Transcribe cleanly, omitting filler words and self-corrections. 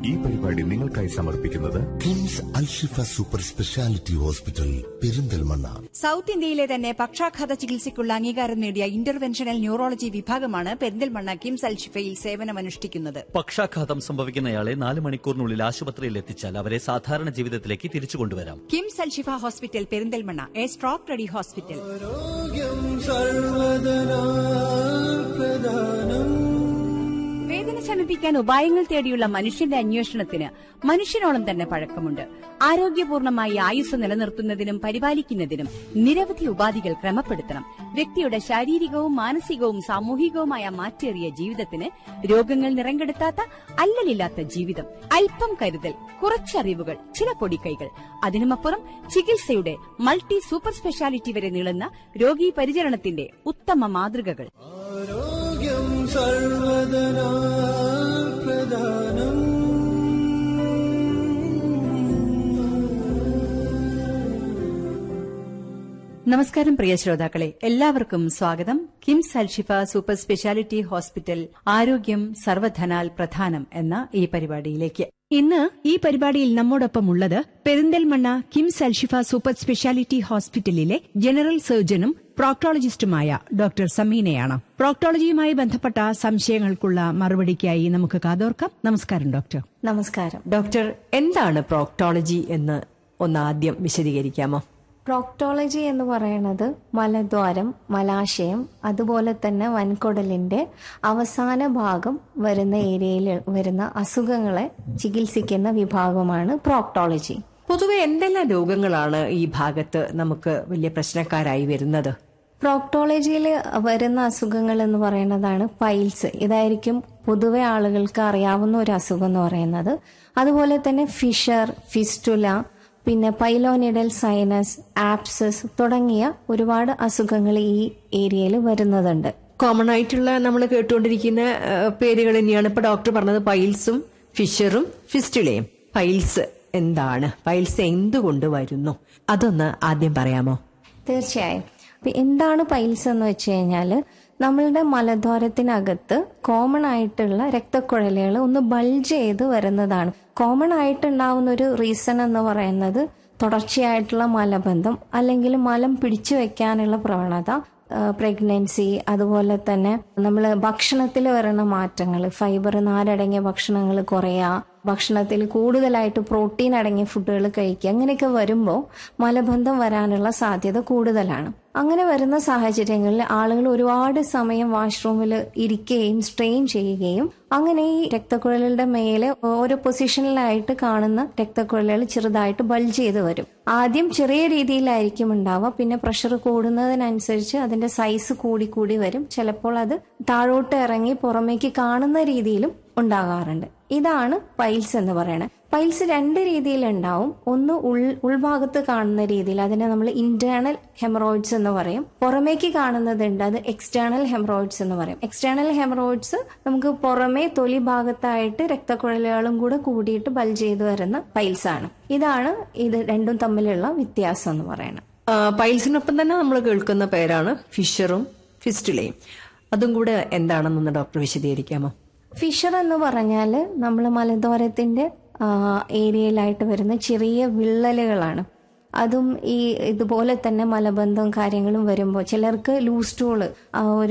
ഈ പരിപാടി നിങ്ങൾക്കായി സമർപ്പിക്കുന്നത് KIMS Alshifa super speciality hospital, Perinthalmanna. South ഇന്ത്യയിലെ തന്നെ പക്ഷാഘാത ചികിത്സയ്ക്കുള്ള അംഗീകാരം നേടിയ ഇന്റർവെൻഷണൽ ന്യൂറോളജി വിഭാഗമാണ് പെരിന്തൽമണ്ണ കിംസ് അൽഷിഫയിൽ സേവനമനുഷ്ഠിക്കുന്നത്. പക്ഷാഘാതം സംഭവിക്കുന്നയാളെ 4 മണിക്കൂറിനുള്ളിൽ ആശുപത്രിയിൽ എത്തിച്ചാൽ അവരെ സാധാരണ ജീവിതത്തിലേക്ക് തിരിച്ചു കൊണ്ടുവരാം. KIMS Alshifa hospital Perinthalmanna, A stroke ready hospital. വേദന ശമിപ്പിക്കാൻ ഉപായങ്ങൾ തേടിയുള്ള മനുഷ്യന്റെ അന്വേഷണത്തിന് മനുഷ്യനോളം തന്നെ പഴക്കമുണ്ട്. ആരോഗ്യപൂർണമായി ആയുസ് നിലനിർത്തുന്നതിനും പരിപാലിക്കുന്നതിനും നിരവധി ഉപാധികൾ ക്രമപ്പെടുത്തണം. വ്യക്തിയുടെ ശാരീരികവും മാനസികവും സാമൂഹികവുമായ മാറ്റേറിയ ജീവിതത്തിന് രോഗങ്ങൾ നിറങ്കെടുത്താത്ത അല്ലലില്ലാത്ത ജീവിതം, അല്പം കരുതൽ, കുറച്ചറിവുകൾ, ചില പൊടിക്കൈകൾ, അതിനുമപ്പുറം ചികിത്സയുടെ മൾട്ടി സൂപ്പർ സ്പെഷ്യാലിറ്റി വരെ നീളുന്ന രോഗീ പരിചരണത്തിന്റെ ഉത്തമ മാതൃകകൾ. നമസ്കാരം പ്രിയ ശ്രോതാക്കളെ, എല്ലാവർക്കും സ്വാഗതം. KIMS Alshifa super speciality hospital, ആരോഗ്യം സർവധനാൽ പ്രധാനം എന്ന ഈ പരിപാടിയിലേക്ക്. ഇന്ന് ഈ പരിപാടിയിൽ നമ്മോടൊപ്പം ഉള്ളത് പെരിന്തൽമണ്ണ കിംസ് അൽഷിഫ സൂപ്പർ സ്പെഷ്യാലിറ്റി ഹോസ്പിറ്റലിലെ ജനറൽ സർജനും പ്രോക്ടോളജിസ്റ്റുമായ ഡോക്ടർ സമീനയാണ്. പ്രോക്ടോളജിയുമായി ബന്ധപ്പെട്ട സംശയങ്ങൾക്കുള്ള മറുപടിക്കായി നമുക്ക് കാതോർക്കാം. നമസ്കാരം ഡോക്ടർ. നമസ്കാരം ഡോക്ടർ, എന്താണ് പ്രോക്ടോളജി എന്ന് ഒന്ന് ആദ്യം വിശദീകരിക്കാമോ? പ്രോക്ടോളജി എന്ന് പറയുന്നത് മലദ്വാരം, മലാശയം, അതുപോലെ തന്നെ വൻകുടലിന്റെ അവസാന ഭാഗം വരുന്ന ഏരിയയിൽ വരുന്ന അസുഖങ്ങളെ ചികിത്സിക്കുന്ന വിഭാഗമാണ് പ്രോക്ടോളജി. പൊതുവെ എന്തെല്ലാം രോഗങ്ങളാണ് ഈ ഭാഗത്ത് നമുക്ക് വലിയ പ്രശ്നക്കാരായി വരുന്നത്? പ്രോക്ടോളജിയിൽ വരുന്ന അസുഖങ്ങൾ എന്ന് പറയുന്നതാണ് പൈൽസ്. ഇതായിരിക്കും പൊതുവെ ആളുകൾക്ക് അറിയാവുന്ന ഒരു അസുഖം എന്ന് പറയുന്നത്. അതുപോലെ തന്നെ ഫിഷർ, ഫിസ്റ്റുല, പിന്നെ പൈലോനിഡൽ സൈനസ്, ആപ്സസ് തുടങ്ങിയ ഒരുപാട് അസുഖങ്ങൾ ഈ ഏരിയയിൽ വരുന്നതുണ്ട്. കോമൺ ആയിട്ടുള്ള നമ്മൾ കേട്ടുകൊണ്ടിരിക്കുന്ന പേരുകൾ തന്നെയാണ് ഇപ്പൊ ഡോക്ടർ പറഞ്ഞത്, പൈൽസും ഫിഷറും ഫിസ്റ്റുലയും. പൈൽസ് എന്താണ്? പൈൽസ് എന്തുകൊണ്ട് വരുന്നു? അതൊന്ന് ആദ്യം പറയാമോ? തീർച്ചയായും. എന്താണ് പൈൽസ് എന്ന് വെച്ച് കഴിഞ്ഞാല്, നമ്മളുടെ മലദ്വാരത്തിനകത്ത് കോമൺ ആയിട്ടുള്ള രക്തക്കുഴലുകൾ ഒന്ന് ബൾജ് ചെയ്ത് വരുന്നതാണ്. കോമൺ ആയിട്ടുണ്ടാവുന്ന ഒരു റീസൺ എന്ന് പറയുന്നത് തുടർച്ചയായിട്ടുള്ള മലബന്ധം, അല്ലെങ്കിൽ മലം പിടിച്ചു വെക്കാനുള്ള പ്രവണത, പ്രഗ്നൻസി, അതുപോലെ തന്നെ നമ്മൾ ഭക്ഷണത്തിൽ വരുന്ന മാറ്റങ്ങൾ, ഫൈബർ, നാരടങ്ങിയ ഭക്ഷണങ്ങൾ കുറയുക, ഭക്ഷണത്തിൽ കൂടുതലായിട്ട് പ്രോട്ടീൻ അടങ്ങിയ ഫുഡുകൾ കഴിക്കുക, അങ്ങനെയൊക്കെ വരുമ്പോൾ മലബന്ധം വരാനുള്ള സാധ്യത കൂടുതലാണ്. അങ്ങനെ വരുന്ന സാഹചര്യങ്ങളിൽ ആളുകൾ ഒരുപാട് സമയം വാഷ്റൂമിൽ ഇരിക്കുകയും സ്ട്രെയിൻ ചെയ്യുകയും അങ്ങനെ ഈ രക്തക്കുഴലുകളുടെ മേലെ ഓരോ പൊസിഷനിലായിട്ട് കാണുന്ന രക്തക്കുഴലുകൾ ചെറുതായിട്ട് ബൾജ് ചെയ്ത് വരും. ആദ്യം ചെറിയ രീതിയിലായിരിക്കും ഉണ്ടാവുക, പിന്നെ പ്രഷർ കൂടുന്നതിനനുസരിച്ച് അതിന്റെ സൈസ് കൂടി കൂടി വരും. ചിലപ്പോൾ അത് താഴോട്ട് ഇറങ്ങി പുറമേക്ക് കാണുന്ന രീതിയിലും ഉണ്ടാകാറുണ്ട്. ഇതാണ് പൈൽസ് എന്ന് പറയുന്നത്. പൈൽസ് 2 രീതിയിലുണ്ടാവും. ഒന്ന് ഉൾഭാഗത്ത് കാണുന്ന രീതിയിൽ, അതിനെ നമ്മൾ ഇന്റേണൽ ഹെമറോയിഡ്സ് എന്ന് പറയും. പുറമേക്ക് കാണുന്നതുണ്ട്, അത് എക്സ്റ്റേണൽ ഹെമറോയിഡ്സ് എന്ന് പറയും. എക്സ്റ്റേണൽ ഹെമറോയിഡ്സ് നമുക്ക് പുറമേ തൊലി ഭാഗത്തായിട്ട് രക്തക്കുഴലുകളും കൂടെ കൂടിയിട്ട് ബൾജ് ചെയ്ത് വരുന്ന പൈൽസ് ആണ്. ഇതാണ് ഇത് രണ്ടും തമ്മിലുള്ള വ്യത്യാസം എന്ന് പറയുന്നത്. പൈൽസിനൊപ്പം തന്നെ നമ്മൾ കേൾക്കുന്ന പേരാണ് ഫിഷറും ഫിസ്റ്റുലയും. അതും കൂടെ എന്താണെന്നൊന്ന് ഡോക്ടർ വിശദീകരിക്കാമോ? ഫിഷർ എന്ന് പറഞ്ഞാൽ നമ്മൾ മലദ്വാരത്തിന്റെ ഏരിയയിലായിട്ട് വരുന്ന ചെറിയ വിള്ളലുകളാണ്. അതും ഈ ഇതുപോലെ തന്നെ മലബന്ധവും കാര്യങ്ങളും വരുമ്പോൾ ചിലർക്ക് ലൂസ് സ്റ്റൂള്,